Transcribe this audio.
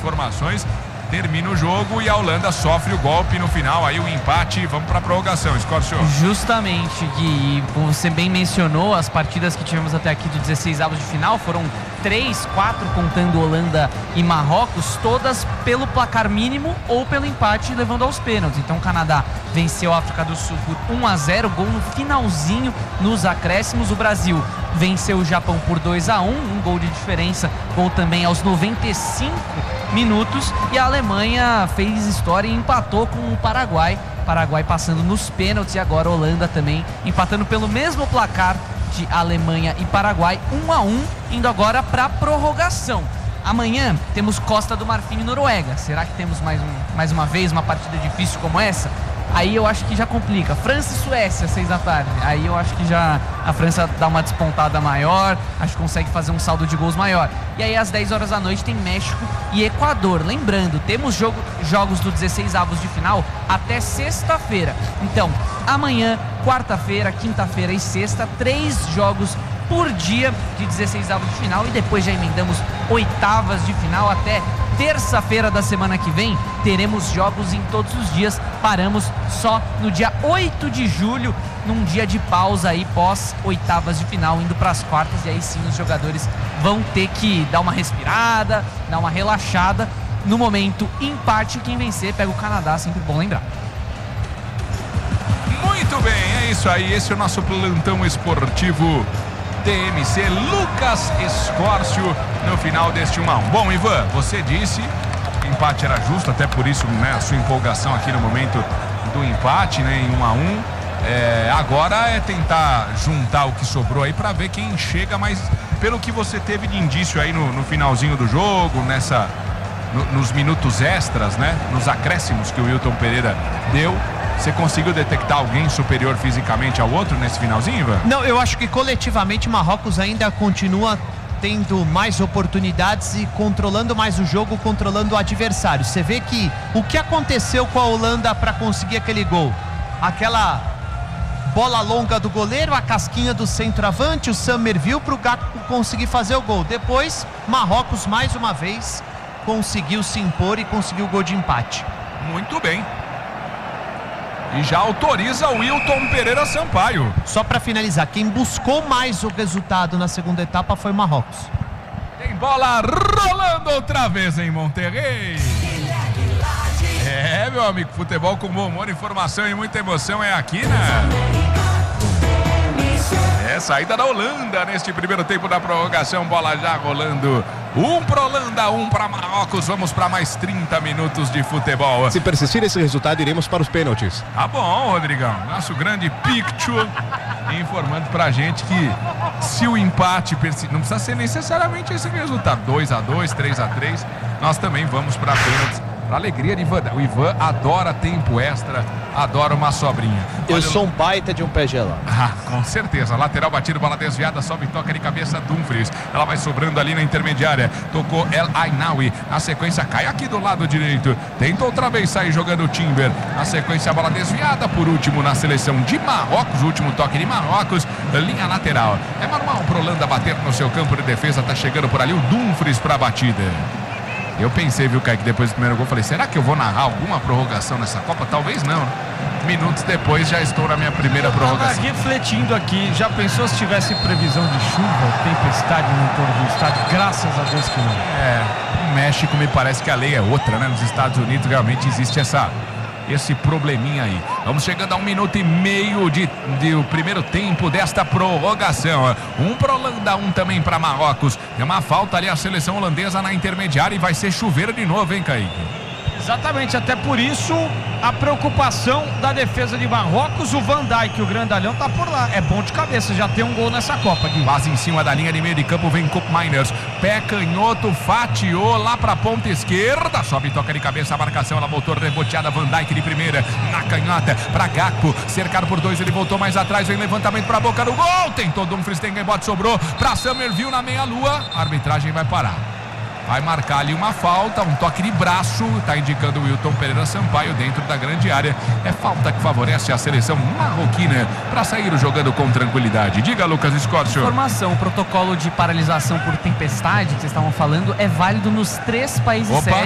informações, termina o jogo e a Holanda sofre o golpe no final, aí o empate e vamos para a prorrogação. Scorcio. Justamente, Gui, e como você bem mencionou, as partidas que tivemos até aqui do 16avos de final foram 3, 4, contando Holanda e Marrocos, todas pelo placar mínimo ou pelo empate, levando aos pênaltis. Então o Canadá venceu a África do Sul por 1-0, gol no finalzinho nos acréscimos. O Brasil venceu o Japão por 2-1, um gol de diferença, gol também aos 95 minutos, e a Alemanha fez história e empatou com o Paraguai passando nos pênaltis, e agora a Holanda também empatando pelo mesmo placar de Alemanha e Paraguai, 1-1, indo agora para a prorrogação. Amanhã temos Costa do Marfim e Noruega. Será que temos mais uma vez uma partida difícil como essa? Aí eu acho que já complica. França e Suécia, 6 da tarde. Aí eu acho que já a França dá uma despontada maior, acho que consegue fazer um saldo de gols maior. E aí às 10 horas da noite tem México e Equador. Lembrando, temos jogos do 16avos de final até sexta-feira. Então, amanhã, quarta-feira, quinta-feira e sexta, 3 jogos por dia de 16avos de final, e depois já emendamos oitavas de final até terça-feira da semana que vem. Teremos jogos em todos os dias. Paramos só no dia 8 de julho, num dia de pausa aí pós oitavas de final, indo para as quartas, e aí sim os jogadores vão ter que dar uma respirada, dar uma relaxada. No momento, empate, quem vencer pega o Canadá, sempre bom lembrar. Muito bem, é isso aí, esse é o nosso plantão esportivo TMC. Lucas Scorcio no final deste 1-1. Bom, Ivan, você disse que o empate era justo, até por isso, né, a sua empolgação aqui no momento do empate, né, em 1-1. Agora é tentar juntar o que sobrou aí para ver quem chega, mas pelo que você teve de indício aí no finalzinho do jogo, nos minutos extras, né, nos acréscimos que o Wilton Pereira deu, você conseguiu detectar alguém superior fisicamente ao outro nesse finalzinho, Ivan? Não, eu acho que coletivamente Marrocos ainda continua tendo mais oportunidades e controlando mais o jogo, controlando o adversário. Você vê que o que aconteceu com a Holanda para conseguir aquele gol? Aquela bola longa do goleiro, a casquinha do centroavante, o Summerville para o Gakpo conseguir fazer o gol. Depois, Marrocos mais uma vez conseguiu se impor e conseguiu o gol de empate. Muito bem. E já autoriza o Wilton Pereira Sampaio. Só para finalizar, quem buscou mais o resultado na segunda etapa foi Marrocos. Tem bola rolando outra vez em Monterrey. Meu amigo, futebol com bom humor, informação e muita emoção é aqui, né? Saída da Holanda neste primeiro tempo da prorrogação, bola já rolando. 1 para Holanda, 1 para Marrocos. Vamos para mais 30 minutos de futebol. Se persistir esse resultado, iremos para os pênaltis. Tá bom, Rodrigão. Nosso grande picture informando pra gente que se o empate persistir, não precisa ser necessariamente esse resultado, 2-2, 3-3, nós também vamos para pênaltis. Pra alegria de Ivan. O Ivan adora tempo extra, adora uma sobrinha. Eu sou um baita de um pé gelado. Com certeza. Lateral batido, bola desviada, sobe e toca de cabeça Dumfries. Ela vai sobrando ali na intermediária. Tocou El Ainaoui. Na sequência, cai aqui do lado direito. Tenta outra vez sair jogando o Timber. Na sequência, a bola desviada por último na seleção de Marrocos. O último toque de Marrocos. Linha lateral. É normal pro Holanda bater no seu campo de defesa. Tá chegando por ali o Dumfries pra batida. Eu pensei, viu, Kaique, depois do primeiro gol, falei, será que eu vou narrar alguma prorrogação nessa Copa? Talvez não. Minutos depois já estou na minha primeira prorrogação. Eu tava refletindo aqui, já pensou se tivesse previsão de chuva, tempestade no entorno do estádio? Graças a Deus que não. No México me parece que a lei é outra, né? Nos Estados Unidos realmente existe esse probleminha aí. Vamos chegando a 1 minuto e meio do primeiro tempo desta prorrogação. 1 para Holanda, 1 também para Marrocos. Tem uma falta ali a seleção holandesa na intermediária e vai ser chuveiro de novo, hein, Kaique? Exatamente, até por isso a preocupação da defesa de Marrocos. O Van Dijk, o grandalhão, tá por lá. É bom de cabeça, já tem um gol nessa Copa, Gui. Quase em cima da linha de meio de campo vem Koop Miners. Pé canhoto, fatiou lá pra ponta esquerda. Sobe e toca de cabeça a marcação. Ela voltou reboteada. Van Dijk de primeira na canhota pra Gakpo. Cercado por 2, ele voltou mais atrás. Vem levantamento pra boca do gol. Tentou Dumfries, tem rebote, sobrou pra Summerville na meia-lua. A arbitragem vai parar. Vai marcar ali uma falta, um toque de braço, está indicando o Wilton Pereira Sampaio dentro da grande área. É falta que favorece a seleção marroquina para sair jogando com tranquilidade. Diga, Lucas Scorcio. Informação, o protocolo de paralisação por tempestade que vocês estavam falando é válido nos 3 países sede.